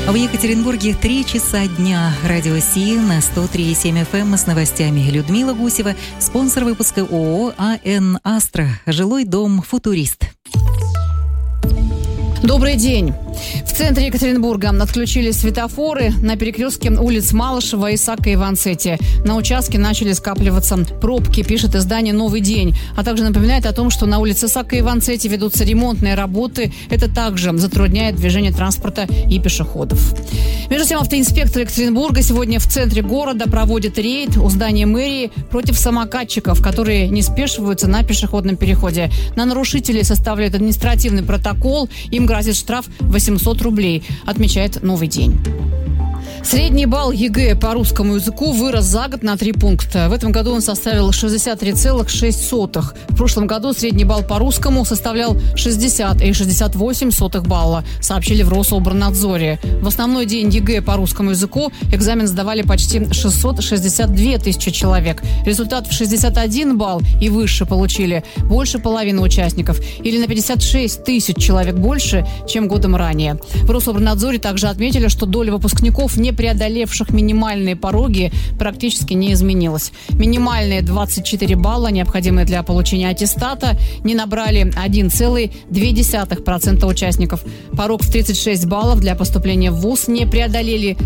В Екатеринбурге 3 часа дня. Радио Си на 103,7 FM с новостями. Людмила Гусева, спонсор выпуска ООО АН «Астра». Жилой дом «Футурист». Добрый день. В центре Екатеринбурга отключили светофоры на перекрестке улиц Малышева и Исаака Иванцетти. На участке начали скапливаться пробки, пишет издание «Новый день». А также напоминает о том, что на улице Исаака Иванцетти ведутся ремонтные работы. Это также затрудняет движение транспорта и пешеходов. Между тем, автоинспекторы Екатеринбурга сегодня в центре города проводят рейд у здания мэрии против самокатчиков, которые не спешиваются на пешеходном переходе. На нарушителей составляют административный протокол. Им грозит штраф 800 рублей, отмечает «Новый день». Средний балл ЕГЭ по русскому языку вырос за год на 3 пункта. В этом году он составил 63,6. В прошлом году средний балл по русскому составлял 60,68 балла, сообщили в Рособорнадзоре. В основной день ЕГЭ по русскому языку экзамен сдавали почти 662 тысячи человек. Результат в 61 балл и выше получили больше половины участников, или на 56 тысяч человек больше, чем годом ранее. В Рособорнадзоре также отметили, что доля выпускников, не преодолевших минимальные пороги, практически не изменилась. Минимальные 24 балла, необходимые для получения аттестата, не набрали 1,2% участников. Порог в 36 баллов для поступления в ВУЗ не преодолели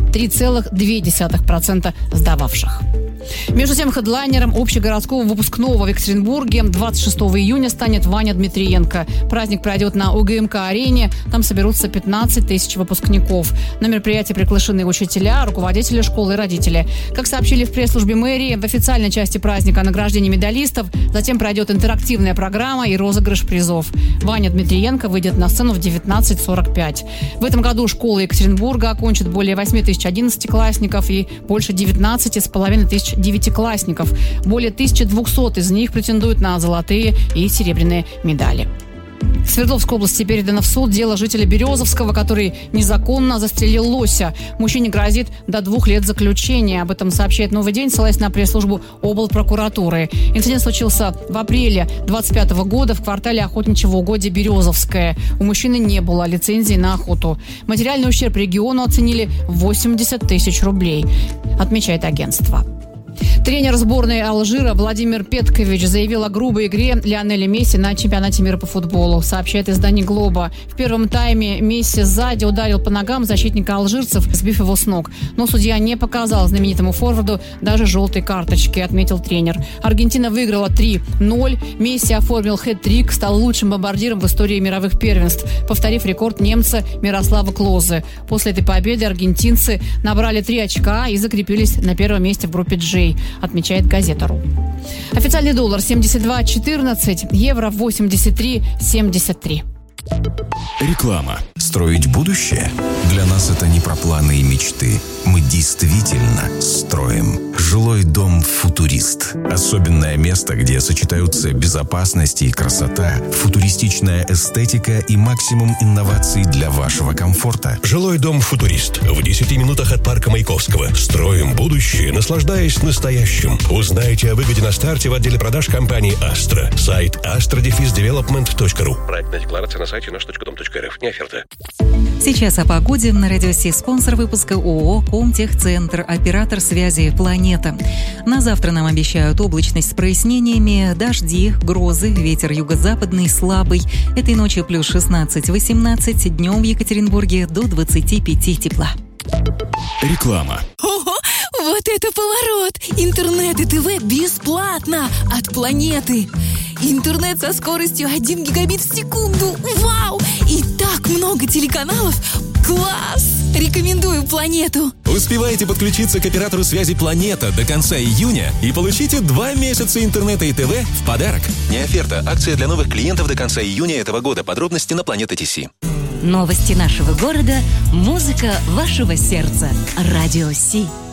3,2% сдававших. Между тем, хедлайнером общегородского выпускного в Екатеринбурге 26 июня станет Ваня Дмитриенко. Праздник пройдет на УГМК-арене. Там соберутся 15 тысяч выпускников. На мероприятии приглашены учителя, руководители школы и родители. Как сообщили в пресс-службе мэрии, в официальной части праздника награждение медалистов, затем пройдет интерактивная программа и розыгрыш призов. Ваня Дмитриенко выйдет на сцену в 19:45. В этом году школы Екатеринбурга окончат более 8 тысяч 11-классников и больше 19,5 тысяч девятиклассников. Более 1200 из них претендуют на золотые и серебряные медали. В Свердловской области передано в суд дело жителя Березовского, который незаконно застрелил лося. Мужчине грозит до 2 лет заключения. Об этом сообщает «Новый день», ссылаясь на пресс-службу облпрокуратуры. Инцидент случился в апреле 2025 года в квартале охотничьего угодья Березовское. У мужчины не было лицензии на охоту. Материальный ущерб региону оценили в 80 тысяч рублей, отмечает агентство. Тренер сборной Алжира Владимир Петкович заявил о грубой игре Лионеля Месси на чемпионате мира по футболу, сообщает издание «Глоба». В первом тайме Месси сзади ударил по ногам защитника алжирцев, сбив его с ног. Но судья не показал знаменитому форварду даже желтой карточки, отметил тренер. Аргентина выиграла 3-0. Месси оформил хэт-трик, стал лучшим бомбардиром в истории мировых первенств, повторив рекорд немца Мирослава Клозе. После этой победы аргентинцы набрали 3 очка и закрепились на первом месте в группе G, отмечает газета.ру. Официальный доллар 72.14, евро 83.73. Реклама. Строить будущее? Для нас это не про планы и мечты. Мы действительно строим. Жилой дом «Футурист». Особенное место, где сочетаются безопасность и красота, футуристичная эстетика и максимум инноваций для вашего комфорта. Жилой дом «Футурист». В 10 минутах от парка Маяковского. Строим будущее, наслаждаясь настоящим. Узнайте о выгоде на старте в отделе продаж компании «Астра». Сайт astra-development.ru. Проектная декларация на сайте наш.дом.рф. Не оферта. Сейчас о погоде на радио Си. Спонсор выпуска ООО «Комтехцентр», оператор связи «Планета». На завтра нам обещают облачность с прояснениями, дожди, грозы, ветер юго-западный слабый. Этой ночью плюс 16-18, днем в Екатеринбурге до 25 тепла. Реклама. Ого, вот это поворот! Интернет и ТВ бесплатно от «Планеты». Интернет со скоростью 1 гигабит в секунду. Вау! И так много телеканалов. Класс! Рекомендую «Планету». Успевайте подключиться к оператору связи «Планета» до конца июня и получите 2 месяца интернета и ТВ в подарок. Не оферта. Акция для новых клиентов до конца июня этого года. Подробности на Planet.tc. Новости нашего города, музыка вашего сердца. Радио Си.